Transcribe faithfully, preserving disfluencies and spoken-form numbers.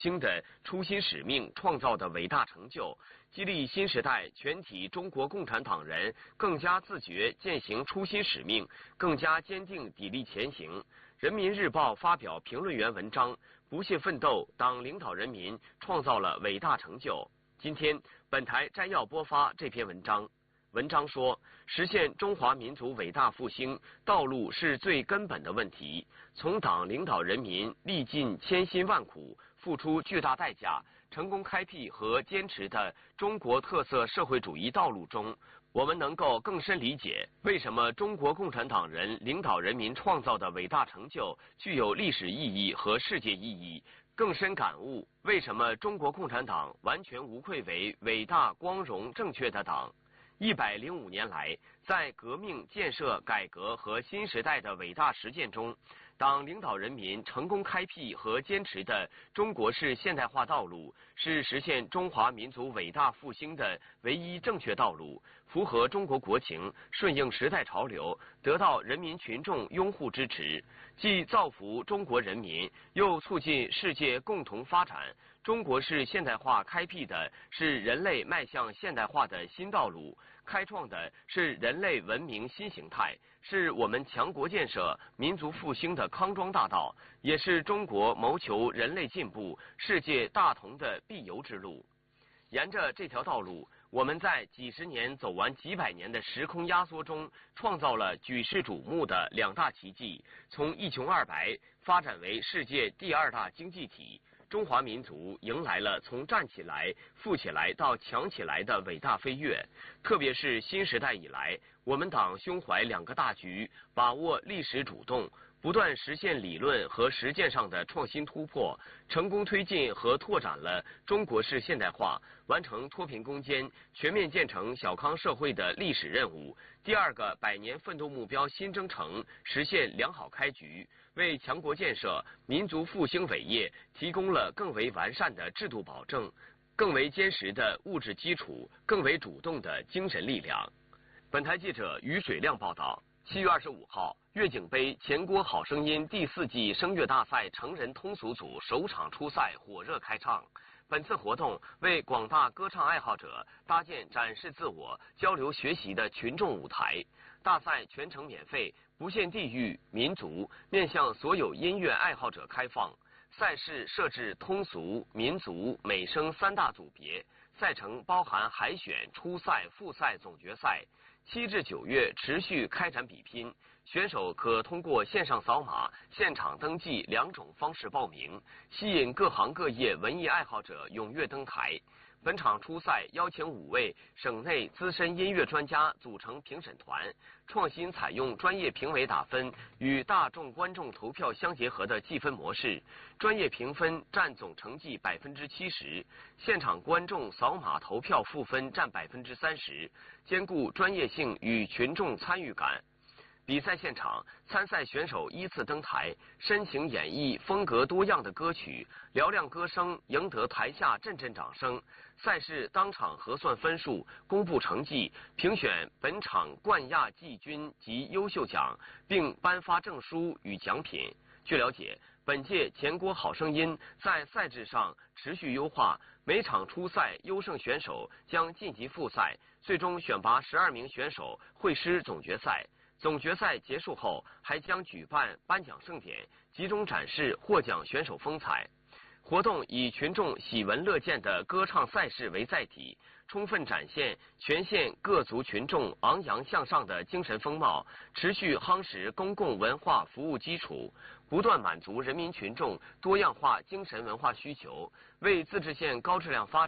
新的初心使命创造的伟大成就，激励新时代全体中国共产党人更加自觉践行初心使命，更加坚定砥砺前行。人民日报发表评论员文章：不懈奋斗，党领导人民创造了伟大成就。今天，本台摘要播发这篇文章。文章说，实现中华民族伟大复兴道路是最根本的问题。从党领导人民历尽千辛万苦，付出巨大代价，成功开辟和坚持的中国特色社会主义道路中，我们能够更深理解为什么中国共产党人领导人民创造的伟大成就具有历史意义和世界意义，更深感悟为什么中国共产党完全无愧为伟大、光荣、正确的党。一百零五年来，在革命、建设、改革和新时代的伟大实践中，党领导人民成功开辟和坚持的中国式现代化道路，是实现中华民族伟大复兴的唯一正确道路，符合中国国情，顺应时代潮流，得到人民群众拥护支持，既造福中国人民，又促进世界共同发展。中国式现代化开辟的是人类迈向现代化的新道路，开创的是人类文明新形态，是我们强国建设、民族复兴的康庄大道，也是中国谋求人类进步、世界大同的必由之路。沿着这条道路，我们在几十年走完几百年的时空压缩中，创造了举世瞩目的两大奇迹，从一穷二白发展为世界第二大经济体。中华民族迎来了从站起来、富起来到强起来的伟大飞跃。特别是新时代以来，我们党胸怀两个大局，把握历史主动，不断实现理论和实践上的创新突破，成功推进和拓展了中国式现代化，完成脱贫攻坚、全面建成小康社会的历史任务。第二个百年奋斗目标新征程实现良好开局，为强国建设、民族复兴伟业提供了更为完善的制度保证，更为坚实的物质基础，更为主动的精神力量。本台记者于水亮报道。七月二十五号，乐景杯全国好声音第四季声乐大赛成人通俗组首场初赛火热开唱。本次活动为广大歌唱爱好者搭建展示自我、交流学习的群众舞台。大赛全程免费，不限地域、民族，面向所有音乐爱好者开放。赛事设置通俗、民族、美声三大组别，赛程包含海选、初赛、复赛、总决赛。七至九月持续开展比拼，选手可通过线上扫码、现场登记两种方式报名，吸引各行各业文艺爱好者踊跃登台。本场初赛邀请五位省内资深音乐专家组成评审团，创新采用专业评委打分与大众观众投票相结合的计分模式，专业评分占总成绩百分之七十，现场观众扫码投票赋分占百分之三十，兼顾专业性与群众参与感。比赛现场，参赛选手依次登台，深情演绎风格多样的歌曲，嘹亮歌声赢得台下阵阵掌声。赛事当场核算分数，公布成绩，评选本场冠亚季军及优秀奖，并颁发证书与奖品。据了解，本届全国好声音在赛制上持续优化，每场初赛优胜选手将晋级复赛，最终选拔十二名选手会师总决赛。总决赛结束后，还将举办颁奖盛典，集中展示获奖选手风采。活动以群众喜闻乐见的歌唱赛事为载体，充分展现全县各族群众昂扬向上的精神风貌，持续夯实公共文化服务基础，不断满足人民群众多样化精神文化需求，为自治县高质量发展